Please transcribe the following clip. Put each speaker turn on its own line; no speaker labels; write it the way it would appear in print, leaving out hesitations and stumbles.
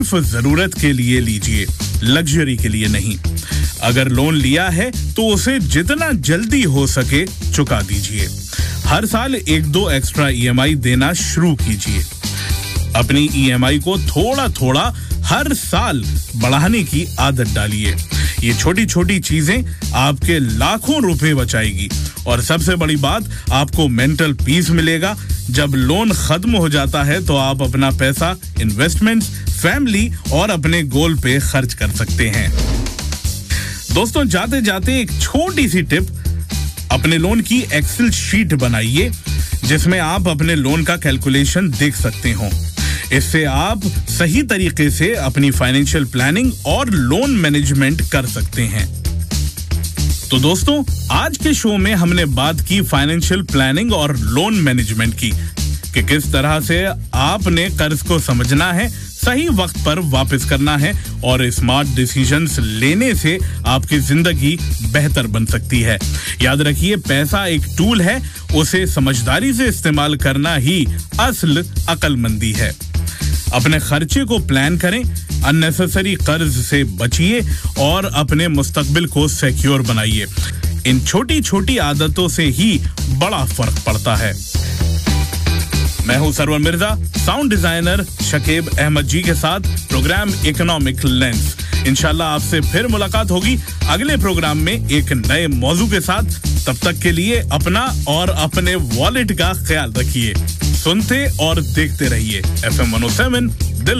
जरूरत के लिए लीजिए, लग्जरी के लिए नहीं। अगर लोन लिया है तो उसे जितना जल्दी हो सके चुका दीजिए। हर साल 1-2 एक्स्ट्रा ईएमआई देना शुरू कीजिए। अपनी ईएमआई को थोड़ा थोड़ा हर साल बढ़ाने की आदत डालिए। ये छोटी छोटी चीजें आपके लाखों रुपए बचाएगी और सबसे बड़ी बात, आपको मेंटल पीस मिलेगा। जब लोन खत्म हो जाता है तो आप अपना पैसा इन्वेस्टमेंट्स, फैमिली और अपने गोल पे खर्च कर सकते हैं। दोस्तों, जाते जाते एक छोटी सी टिप, अपने लोन की एक्सेल शीट बनाइए जिसमें आप अपने लोन का कैलकुलेशन देख सकते हो। इससे आप सही तरीके से अपनी फाइनेंशियल प्लानिंग और लोन मैनेजमेंट कर सकते हैं। तो दोस्तों, आज के शो में हमने बात की फाइनेंशियल प्लानिंग और लोन मैनेजमेंट की कि किस तरह से आपने कर्ज को समझना है, सही वक्त पर वापस करना है और स्मार्ट डिसीजंस लेने से आपकी जिंदगी बेहतर बन सकती है। याद रखिए, पैसा एक टूल है, उसे समझदारी से इस्तेमाल करना ही असल अक्लमंदी है। अपने खर्चे को प्लान करें, अननेसेसरी कर्ज से बचिए और अपने मुस्तकबिल को सिक्योर बनाइए। इन छोटी छोटी आदतों से ही बड़ा फर्क पड़ता है। मैं हूं server Mirza, sound designer Shakib Ahmad जी के साथ प्रोग्राम इकोनॉमिक लेंस। इंशाल्लाह आपसे फिर मुलाकात होगी अगले प्रोग्राम में एक नए मौजू के साथ। तब तक के लिए अपना और अपने वॉलेट का ख्याल रखिए। सुनते और देखते रहिए FM 107 दिल